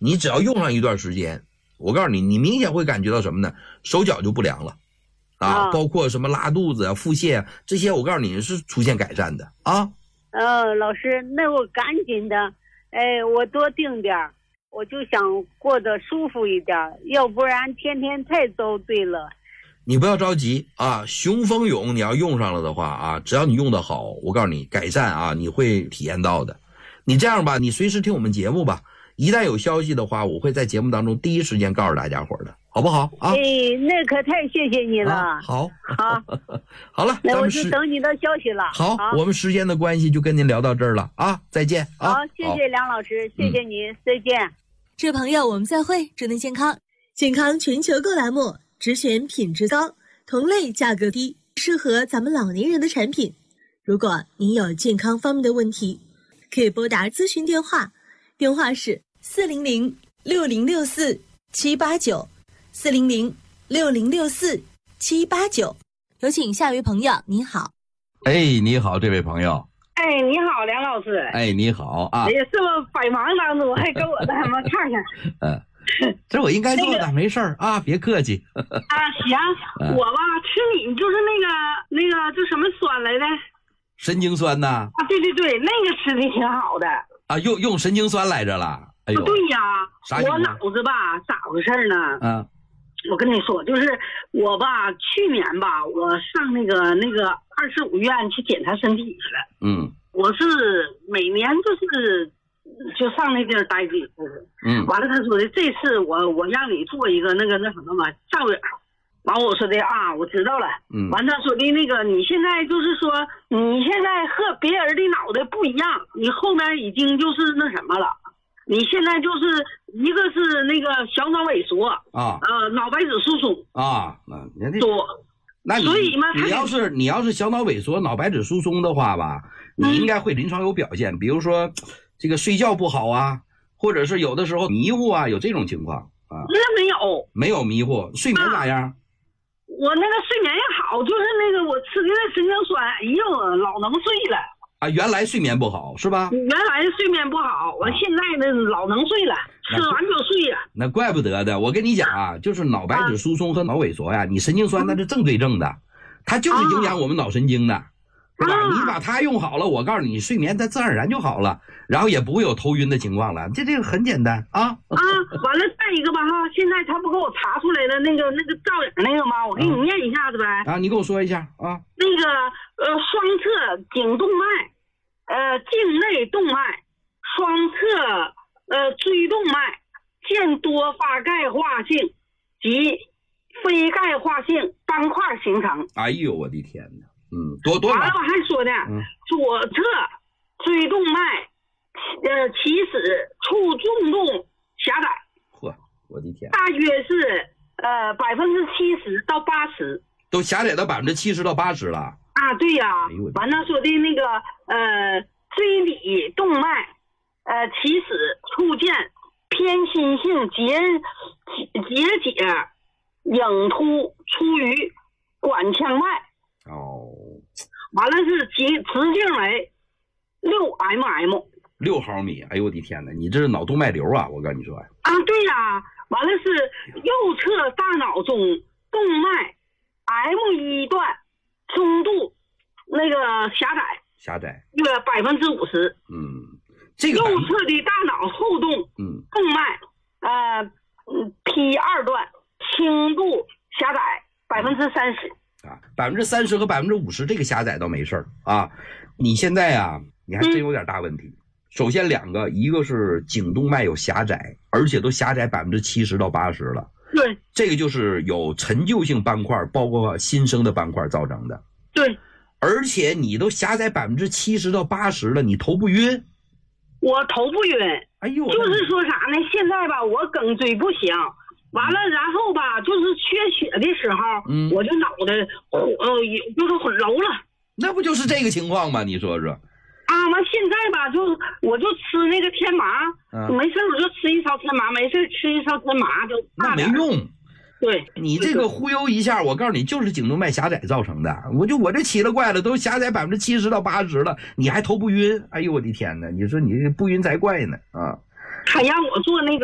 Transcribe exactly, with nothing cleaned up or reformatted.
你只要用上一段时间，我告诉你，你明显会感觉到什么呢？手脚就不凉了啊，啊包括什么拉肚子啊、腹泻啊这些，我告诉你是出现改善的啊。 呃，老师，那我赶紧的，哎，我多定点，我就想过得舒服一点，要不然天天太遭罪了。 你不要着急啊，雄风勇你要用上了的话啊，只要你用得好，我告诉你改善啊，你会体验到的。你这样吧，你随时听我们节目吧，一旦有消息的话，我会在节目当中第一时间告诉大家伙的，好不好啊？ 哎，那可太谢谢你了。 啊、好， 好， 好了， 那我就等你的消息了。 好，好我们时间的关系就跟您聊到这儿了啊，再见啊。 好，谢谢梁老师，谢谢你、嗯，再见。 这朋友，我们再会，祝您健康。健康全球购栏目，只选品质高、同类价格低、适合咱们老年人的产品。如果您有健康方面的问题，可以拨打咨询电话，电话是四零零六零六四七八九，四零零六零六四七八九。有请下一位朋友，您好。 哎，你好，这位朋友。 哎，你好，梁老师。 哎，你好啊。 哎呀，这么百忙当中还给我的什么看看？ 嗯。这我应该做的，那个、没事儿啊，别客气。 啊，行，我吧吃你就是那个那个就什么酸来的， 神经酸呐。 啊，对对对，那个吃的挺好的。 啊，用用神经酸来着了。哎呦， 对呀， 啥我脑子吧咋回事呢？ 嗯、啊， 我跟你说，就是我吧，去年吧，我上那个那个二十五院去检查身体去了。 嗯， 我是每年就是。就上那地儿待几次， 嗯， 完了他说的这次我我让你做一个那个那什么嘛照影，完我说的啊我知道了， 嗯， 完他说的那个你现在就是说你现在和别人的脑袋不一样，你后面已经就是那什么了，你现在就是一个是那个小脑萎缩啊， 呃脑白质疏松啊，那人家多， 那你所以嘛你要是你要是小脑萎缩脑白质疏松的话吧，你应该会临床有表现，嗯、比如说。这个睡觉不好啊，或者是有的时候迷糊啊，有这种情况啊？ 那没有， 没有迷糊，睡眠咋样？啊、 我那个睡眠也好，就是那个我吃的那神经酸，哎呦，老能睡了。 啊，原来睡眠不好是吧？ 原来睡眠不好，我现在呢老能睡了，吃完就睡了。 那怪不得的，我跟你讲啊，就是脑白质疏松和脑萎缩呀，你神经酸那是正对正的，它就是影响我们脑神经的。是吧？你把它用好了，我告诉你，睡眠它自然而然就好了，然后也不会有头晕的情况了。这这个很简单啊。 啊，完了再一个吧哈，现在他不给我查出来的那个那个照影那个吗？我给你念一下子呗。 啊，你给我说一下啊。 那个呃，双侧颈动脉，呃，颈内动脉，双侧呃椎动脉，见多发钙化性及非钙化性斑块形成。 哎呦，我的天哪！嗯，多多。 完了，我还说呢，嗯、左侧椎动脉，呃，起始处重度狭窄。 嚯，我的天！ 大约是呃百分之七十到八十。 都狭窄到百分之七十到八十了。 啊，对呀、啊。哎、完了说的那个呃椎里动脉，呃起始出现偏心性结结节影突出于管腔脉。 哦， 完了是直直径为六 mm， 六毫米。哎呦我的天哪，你这是脑动脉瘤啊！我跟你说啊，对呀、啊，完了是右侧大脑中动脉 M 一段中度那个狭窄， 狭窄约百分之五十。 嗯，这个右侧的大脑后动嗯动脉呃嗯 P 二段轻度狭窄百分之三十。 啊，百分之三十和百分之五十这个狭窄倒没事儿啊。你现在啊，你还真有点大问题。嗯、首先两个，一个是颈动脉有狭窄，而且都狭窄百分之七十到八十了。 对， 这个就是有陈旧性斑块，包括新生的斑块造成的。 对， 而且你都狭窄百分之七十到八十了，你头不晕？ 我头不晕。 哎呦， 就是说啥呢？现在吧，我梗椎不行。完了，然后吧，就是缺血的时候，嗯，我就脑袋，呃，就是揉了。 那不就是这个情况吗？你说说。 啊，完现在吧，就我就吃那个天麻，嗯、没事我就吃一勺天麻，没事吃一勺天麻就。 那没用。 对， 你这个忽悠一下，我告诉你，就是颈动脉狭窄造成的。我就我这奇了怪了，都狭窄百分之七十到八十了，你还头不晕？哎呦我的天哪！你说你不晕才怪呢啊！ 他让我做那个。